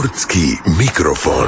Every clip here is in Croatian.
Sportski mikrofon.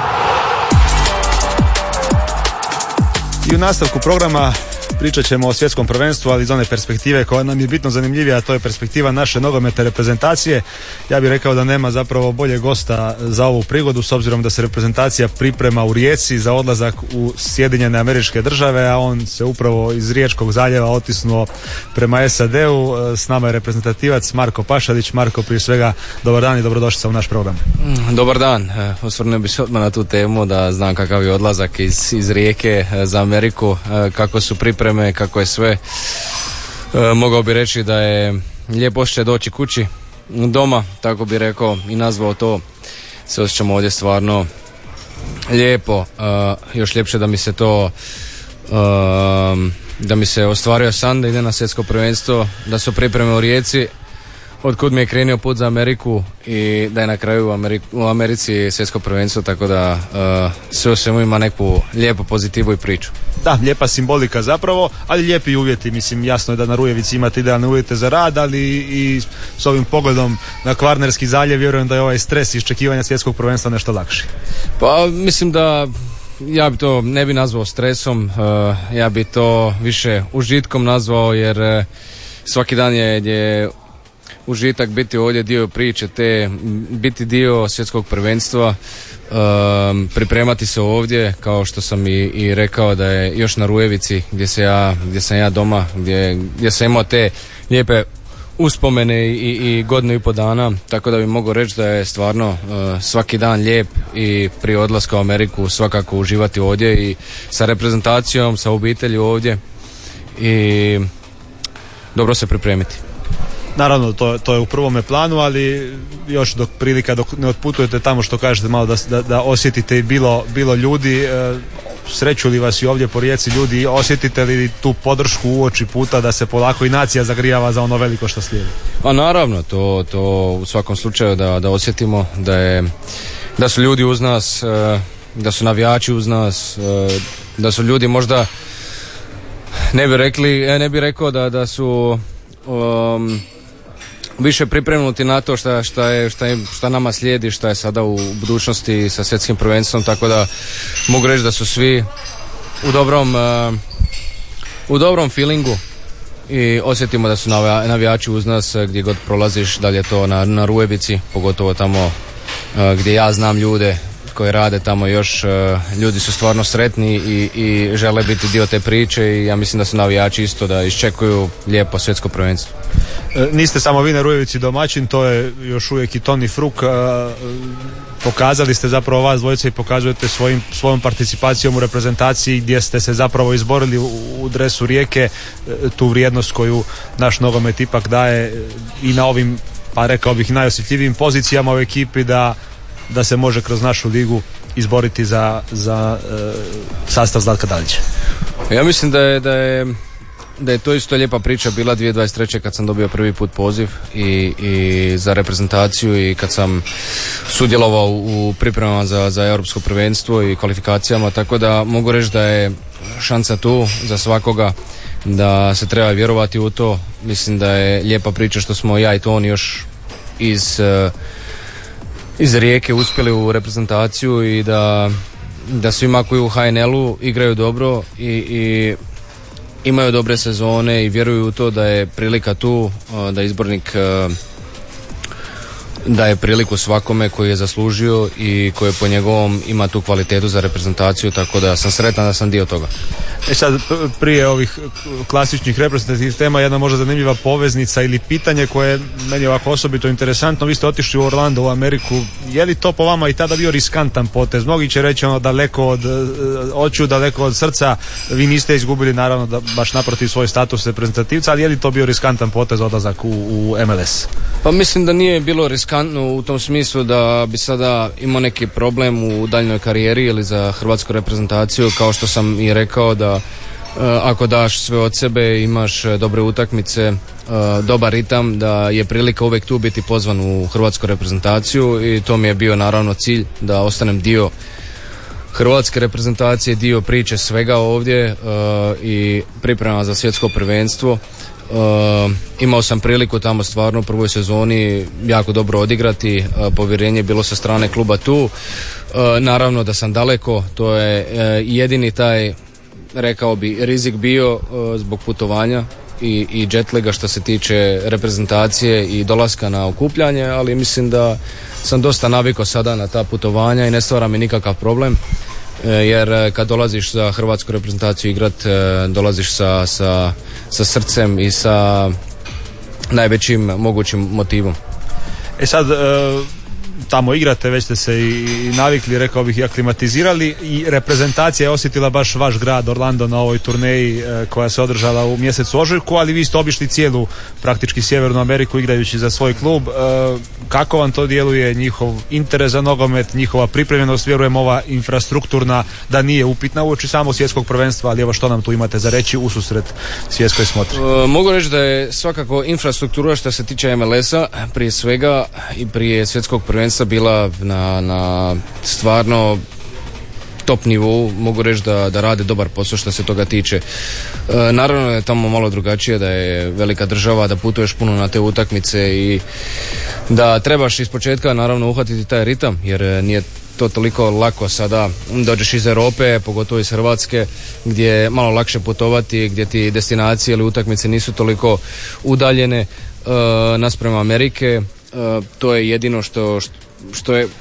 I u nastavku programa pričat ćemo o svjetskom prvenstvu, ali iz one perspektive koja nam je bitno zanimljivija, a to je perspektiva naše nogometne reprezentacije. Ja bih rekao da nema zapravo boljeg gosta za ovu prigodu, s obzirom da se reprezentacija priprema u Rijeci za odlazak u Sjedinjene Američke Države, a on se upravo iz Riječkog zaljeva otisnuo prema SAD-u. S nama je reprezentativac Marko Pašalić. Marko, prije svega dobar dan i dobrodošlica u naš program. Dobar dan. Osvrnuo bih se odmah na tu temu, da znam kakav je odlazak iz Rijeke za Ameriku, kako su pripreme, kako je sve. Mogao bi reći da je lijep osjećaj doći kući doma, tako bi rekao i nazvao to. Se osjećamo ovdje stvarno lijepo, još ljepše da mi se to da mi se ostvario san da ide na svjetsko prvenstvo, da su pripreme u Rijeci, otkud mi je krenuo put za Ameriku i da je na kraju u Americi svjetsko prvenstvo, tako da sve u svemu ima neku lijepu pozitivu i priču. Da, lijepa simbolika zapravo, ali lijepi uvjeti. Mislim, jasno je da na Rujevici imate idealne uvjete za rad, ali i s ovim pogledom na Kvarnerski zaljev vjerujem da je ovaj stres iščekivanja svjetskog prvenstva nešto lakši. Pa mislim da ja bi to ne bi nazvao stresom, ja bi to više užitkom nazvao, jer svaki dan je užitak biti ovdje dio priče, te biti dio svjetskog prvenstva, pripremati se ovdje, kao što sam i rekao da je još na Rujevici gdje sam ja doma, gdje sam imao te lijepe uspomene i godinu i po dana, tako da bi mogao reći da je stvarno svaki dan lijep i prije odlaska u Ameriku svakako uživati ovdje i sa reprezentacijom, sa obitelji ovdje i dobro se pripremiti. Naravno, to je u prvome planu, ali još dok ne otputujete tamo, što kažete, malo da osjetite i bilo ljudi. Sreću li vas i ovdje po Rijeci ljudi, osjetite li tu podršku uoči puta da se polako i nacija zagrijava za ono veliko što slijedi? A naravno, to u svakom slučaju da osjetimo da su ljudi uz nas, da su navijači uz nas, da su ljudi možda ne bi rekao da su više pripremnuti na to šta nama slijedi, šta je sada u budućnosti sa svjetskim prvenstvom, tako da mogu reći da su svi u dobrom feelingu i osjetimo da su navijači uz nas gdje god prolaziš, da li je to na Rujevici, pogotovo tamo gdje ja znam ljude koji rade tamo još, ljudi su stvarno sretni i žele biti dio te priče i ja mislim da su navijači isto da iščekuju lijepo svjetsko prvenstvo. Niste samo vi na Rujevici domaćin, to je još uvijek i Toni Fruk. Pokazali ste zapravo vas dvojica i pokazujete svojom participacijom u reprezentaciji gdje ste se zapravo izborili u dresu Rijeke tu vrijednost koju naš nogomet ipak daje i na ovim, pa rekao bih, najosjetljivijim pozicijama u ekipi da se može kroz našu ligu izboriti za sastav Zlatka Dalića. Ja mislim da je to isto lijepa priča bila 2023. kad sam dobio prvi put poziv i za reprezentaciju i kad sam sudjelovao u pripremama za europsko prvenstvo i kvalifikacijama, tako da mogu reći da je šansa tu za svakoga, da se treba vjerovati u to. Mislim da je lijepa priča što smo ja i Toni još iz Rijeke uspjeli u reprezentaciju i da svima koji u HNL-u igraju dobro i imaju dobre sezone i vjeruju u to da je prilika tu, da izbornik daje priliku svakome koji je zaslužio i koji po njegovom ima tu kvalitetu za reprezentaciju, tako da sam sretan da sam dio toga. Sad, prije ovih klasičnih reprezentativnih tema, jedna možda zanimljiva poveznica ili pitanje koje je meni ovako osobito interesantno. Vi ste otišli u Orlando, u Ameriku. Je li to po vama i tada bio riskantan potez? Mnogi će reći daleko od očiju, daleko od srca. Vi niste izgubili, naravno, da baš naprotiv svoj status reprezentativca, ali je li to bio riskantan potez, odlazak u MLS? Pa mislim da nije bilo riskantno u tom smislu da bi sada imao neki problem u daljnjoj karijeri ili za hrvatsku reprezentaciju, kao što sam i rekao da ako daš sve od sebe, imaš dobre utakmice, dobar ritam, da je prilika uvijek tu biti pozvan u hrvatsku reprezentaciju i to mi je bio naravno cilj da ostanem dio hrvatske reprezentacije, dio priče svega ovdje i priprema za svjetsko prvenstvo. Imao sam priliku tamo stvarno u prvoj sezoni jako dobro odigrati, povjerenje je bilo sa strane kluba tu. Naravno da sam daleko, to je jedini taj, rekao bi, rizik bio zbog putovanja i jetlaga što se tiče reprezentacije i dolaska na okupljanje, ali mislim da sam dosta navikao sada na ta putovanja i ne stvara mi nikakav problem, jer kad dolaziš za hrvatsku reprezentaciju igrat, dolaziš sa srcem i sa najvećim mogućim motivom. Sad, tamo igrate, već ste se i navikli, rekao bih, i aklimatizirali, i reprezentacija je osjetila baš vaš grad Orlando na ovoj turneji koja se održala u mjesecu ožujku, ali vi ste obišli cijelu praktički Sjevernu Ameriku igrajući za svoj klub. Kako vam to djeluje, njihov interes za nogomet, njihova pripremljenost, vjerujem ova infrastrukturna da nije upitna uoči samog svjetskog prvenstva, ali evo što nam tu imate za reći ususret svjetskoj smotri? Mogu reći da je svakako infrastruktura što se tiče MLS-a prije svega i prije svjetskog prvenstva bila na stvarno top nivou. Mogu reći da rade dobar posao što se toga tiče. Naravno je tamo malo drugačije, da je velika država, da putuješ puno na te utakmice i da trebaš ispočetka naravno uhvatiti taj ritam, jer nije to toliko lako sada. Dođeš iz Europe, pogotovo iz Hrvatske, gdje je malo lakše putovati, gdje ti destinacije ili utakmice nisu toliko udaljene naspram Amerike. To je jedino što je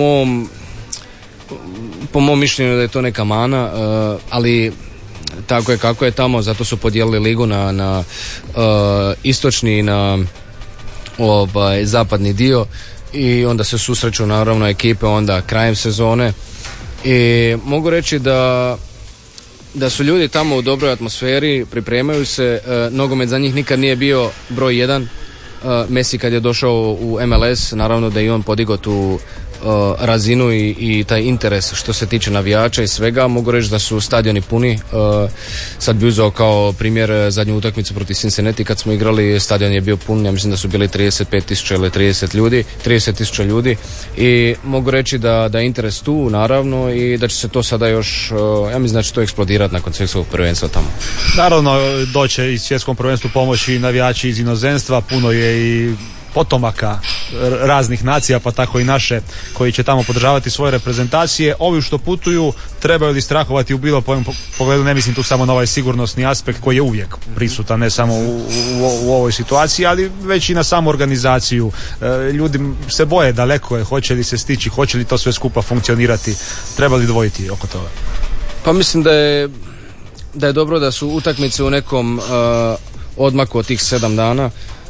po mom mišljenju da je to neka mana, ali tako je kako je tamo, zato su podijelili ligu na istočni i na zapadni dio i onda se susreću naravno ekipe onda krajem sezone i mogu reći da su ljudi tamo u dobroj atmosferi, pripremaju se, nogomet za njih nikad nije bio broj jedan. Messi kad je došao u MLS, naravno da je i on podigao tu razinu i taj interes što se tiče navijača i svega. Mogu reći da su stadioni puni. Sad bi uzeo kao primjer zadnju utakmicu protiv Cincinnati kad smo igrali, stadion je bio pun, ja mislim da su bili 35.000 ili 30.000 ljudi i mogu reći da je interes tu naravno i da će se to sada još, ja mislim da će to eksplodirati nakon svjetskog prvenstva tamo. Naravno doće i svjetskom prvenstvu pomoći navijači iz inozemstva, puno je i potomaka raznih nacija, pa tako i naše, koji će tamo podržavati svoje reprezentacije. Ovi što putuju trebaju li strahovati u bilo pogledu, ne mislim tu samo na ovaj sigurnosni aspekt koji je uvijek prisutan, ne samo u ovoj situaciji, ali već i na samu organizaciju. Ljudi se boje, daleko je, hoće li se stići, hoće li to sve skupa funkcionirati, treba li dvojiti oko toga? Pa mislim da je dobro da su utakmice u nekom odmaku od tih 7 dana.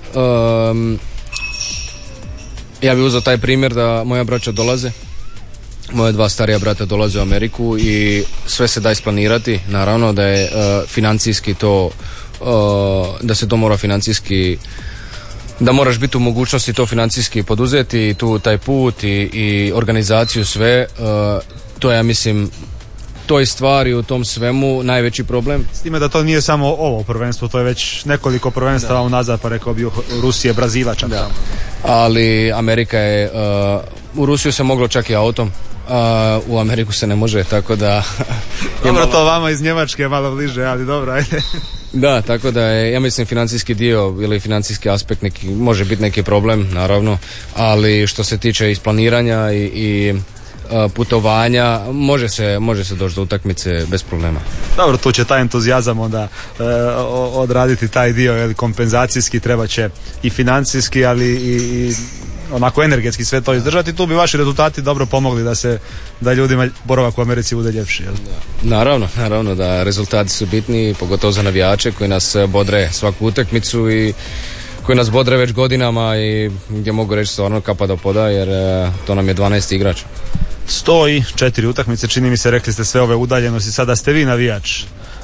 Ja bih uzeo taj primjer da moja braća dolaze, moje 2 starija brata dolaze u Ameriku i sve se da isplanirati, naravno da je financijski to, da se to mora financijski, da moraš biti u mogućnosti to financijski poduzeti, tu taj put i organizaciju sve, to ja mislim toj stvari u tom svemu najveći problem. S time da to nije samo ovo prvenstvo, to je već nekoliko prvenstava unazad, pa rekao bi Rusije, Brazila čak tamo. Ali Amerika je, u Rusiju se moglo čak i autom, u Ameriku se ne može, tako da... Dobro, to vama iz Njemačke malo bliže, ali dobro, ajde. Da, tako da je, ja mislim, financijski dio ili financijski aspekt može biti neki problem, naravno, ali što se tiče isplaniranja i putovanja, može se doći do utakmice bez problema. Dobro, tu će taj entuzijazam onda odraditi taj dio, jer kompenzacijski treba će i financijski, ali i onako energetski sve to izdržati. Tu bi vaši rezultati dobro pomogli da ljudima boravak u Americi bude ljepši. Jel? Naravno da rezultati su bitni, pogotovo za navijače koji nas bodre svaku utakmicu i koji nas bodre već godinama i gdje mogu reći stvarno kapa do poda, jer to nam je 12 igrača. 104 utakmice, čini mi se, rekli ste sve ove udaljenosti. Sada ste vi navijač,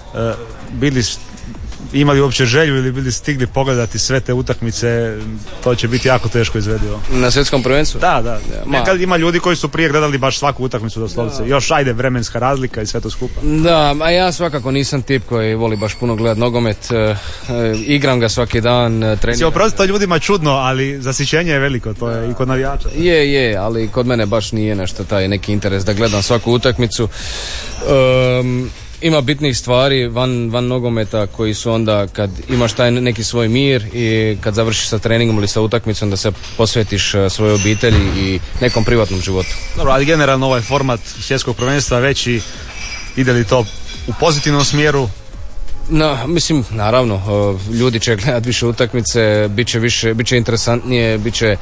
imali uopće želju ili bili stigli pogledati sve te utakmice? To će biti jako teško izvedivo. Na svjetskom prvenstvu? Da. Nekad ima ljudi koji su prije gledali baš svaku utakmicu doslovce. Još ajde vremenska razlika i sve to skupa. Da, a ja svakako nisam tip koji voli baš puno gledat nogomet. Igram ga svaki dan, treniram. Oprostite, to ljudima čudno, ali zasićenje je veliko, to je i kod navijača. Je, ali kod mene baš nije nešto taj neki interes da gledam svaku utakmicu. ima bitnih stvari van nogometa koji su onda kad imaš taj neki svoj mir i kad završiš sa treningom ili sa utakmicom da se posvetiš svojoj obitelji i nekom privatnom životu. Dobro, ali generalno ovaj format svjetskog prvenstva veći, ide li to u pozitivnom smjeru? Mislim, naravno, ljudi će gledati više utakmice, bit će interesantnije, bit će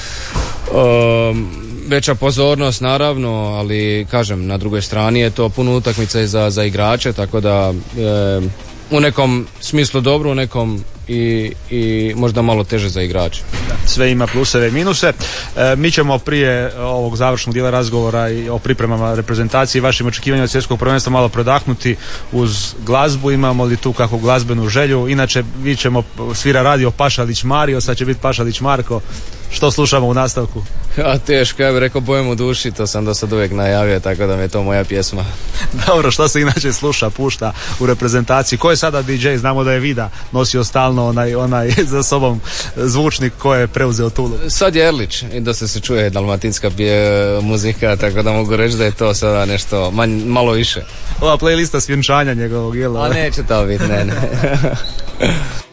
veća pozornost, naravno, ali kažem, na drugoj strani je to puno utakmica i za igrače, tako da u nekom smislu dobro, u nekom i možda malo teže za igrače. Sve ima pluseve i minuse. Mi ćemo prije ovog završnog dijela razgovora i o pripremama reprezentacije i vašim očekivanjima od svjetskog prvenstva malo predahnuti uz glazbu. Imamo li tu kakvu glazbenu želju? Inače, vi ćemo svira radio Pašalić Mario, sad će biti Pašalić Marko. Što slušamo u nastavku? Teško, ja bih rekao Bojem u duši, to sam do sad uvijek najavio, tako da mi je to moja pjesma. Dobro, što se inače sluša, pušta u reprezentaciji? Ko je sada DJ? Znamo da je Vida nosio stalno onaj za sobom zvučnik, ko je preuzeo tu? Sad je Erlić i dosta se čuje dalmatinska muzika, tako da mogu reći da je to sada nešto malo više. Ova playlista svjenčanja njegovog, jel? A neće to biti, ne.